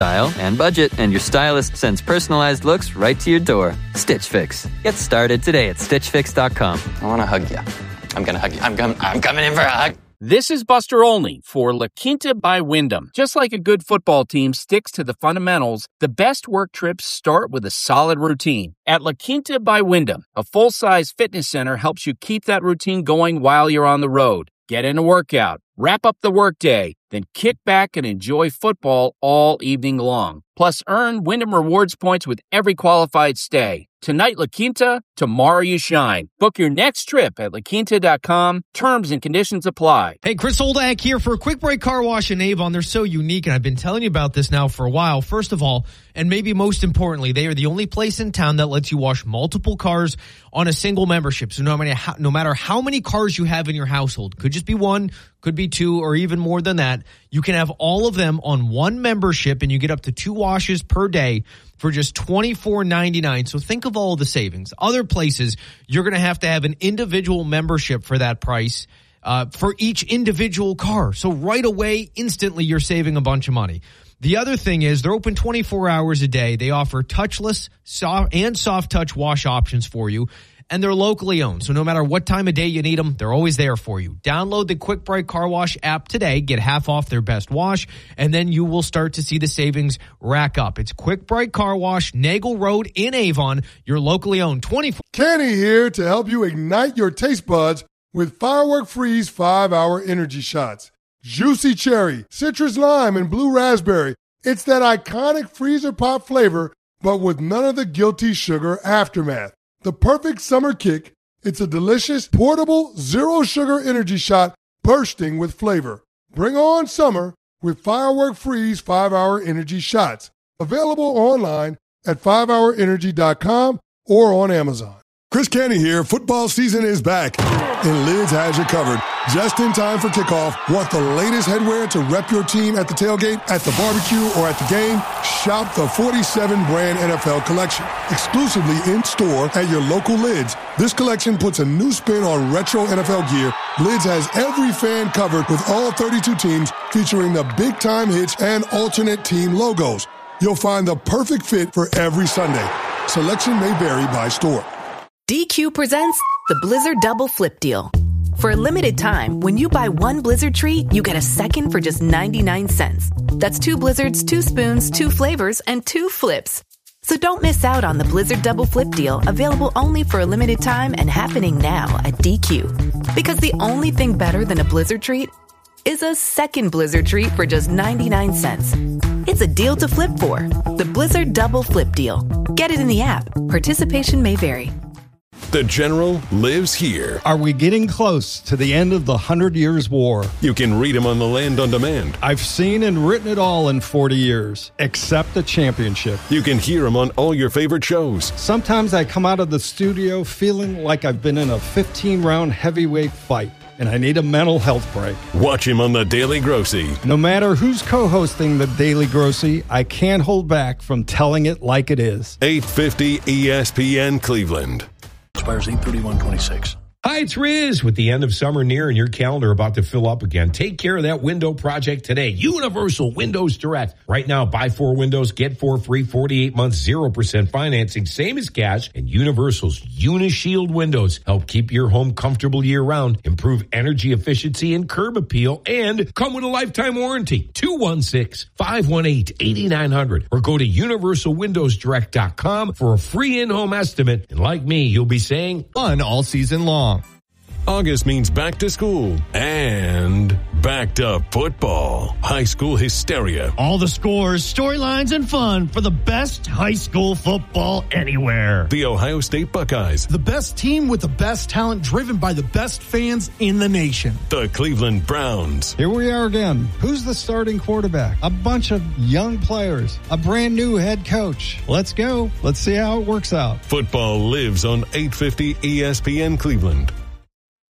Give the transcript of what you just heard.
style and budget, and your stylist sends personalized looks right to your door. Stitch Fix. Get started today at StitchFix.com. I want to hug you. I'm going to hug you. I'm coming in for a hug. This is Buster Olney for La Quinta by Wyndham. Just like a good football team sticks to the fundamentals, the best work trips start with a solid routine. At La Quinta by Wyndham, a full-size fitness center helps you keep that routine going while you're on the road. Get in a workout, wrap up the workday, then kick back and enjoy football all evening long. Plus, earn Wyndham Rewards points with every qualified stay. Tonight, La Quinta, tomorrow you shine. Book your next trip at LaQuinta.com. Terms and conditions apply. Hey, Chris Oldak here for a Quick Break Car Wash in Avon. They're so unique, and I've been telling you about this now for a while. First of all, and maybe most importantly, they are the only place in town that lets you wash multiple cars on a single membership. So no matter how many cars you have in your household, could just be one, could be two, or even more than that, you can have all of them on one membership, and you get up to 2 washes per day for just $24.99. So think of all the savings. Other places, you're going to have an individual membership for that price for each individual car. So right away, instantly, you're saving a bunch of money. The other thing is they're open 24 hours a day. They offer touchless soft touch wash options for you. And they're locally owned, so no matter what time of day you need them, they're always there for you. Download the Quick Break Car Wash app today. Get half off their best wash, and then you will start to see the savings rack up. It's Quick Break Car Wash, Nagel Road in Avon. You're locally owned. 24. Kenny here to help you ignite your taste buds with Firework Freeze 5-Hour Energy Shots. Juicy cherry, citrus lime, and blue raspberry. It's that iconic freezer pop flavor, but with none of the guilty sugar aftermath. The perfect summer kick, it's a delicious, portable, zero-sugar energy shot bursting with flavor. Bring on summer with Firework Freeze 5-Hour Energy Shots. Available online at 5hourenergy.com or on Amazon. Chris Canty here. Football season is back, and Lids has you covered. Just in time for kickoff. Want the latest headwear to rep your team at the tailgate, at the barbecue, or at the game? Shop the 47-brand NFL collection. Exclusively in-store at your local Lids. This collection puts a new spin on retro NFL gear. Lids has every fan covered with all 32 teams, featuring the big-time hits and alternate team logos. You'll find the perfect fit for every Sunday. Selection may vary by store. DQ presents the Blizzard Double Flip Deal. For a limited time, when you buy one Blizzard treat, you get a second for just 99 cents. That's 2 Blizzards, 2 spoons, 2 flavors, and 2 flips. So don't miss out on the Blizzard Double Flip Deal, available only for a limited time and happening now at DQ. Because the only thing better than a Blizzard treat is a second Blizzard treat for just 99 cents. It's a deal to flip for. The Blizzard Double Flip Deal. Get it in the app. Participation may vary. The General lives here. Are we getting close to the end of the 100 Years' War? You can read him on The Land on Demand. I've seen and written it all in 40 years, except the championship. You can hear him on all your favorite shows. Sometimes I come out of the studio feeling like I've been in a 15-round heavyweight fight, and I need a mental health break. Watch him on The Daily Grossy. No matter who's co-hosting The Daily Grossy, I can't hold back from telling it like it is. 850 ESPN Cleveland. Expires 8/31/26. Hi, it's Riz. With the end of summer near and your calendar about to fill up again, take care of that window project today. Universal Windows Direct. Right now, buy 4 windows, get 4 free, 48 months, 0% financing, same as cash. And Universal's Unishield windows help keep your home comfortable year-round, improve energy efficiency and curb appeal, and come with a lifetime warranty. 216-518-8900 or go to universalwindowsdirect.com for a free in-home estimate. And like me, you'll be saying fun all season long. August means back to school and back to football. High school hysteria. All the scores, storylines, and fun for the best high school football anywhere. The Ohio State Buckeyes. The best team with the best talent, driven by the best fans in the nation. The Cleveland Browns. Here we are again. Who's the starting quarterback? A bunch of young players. A brand new head coach. Let's go. Let's see how it works out. Football lives on 850 ESPN Cleveland.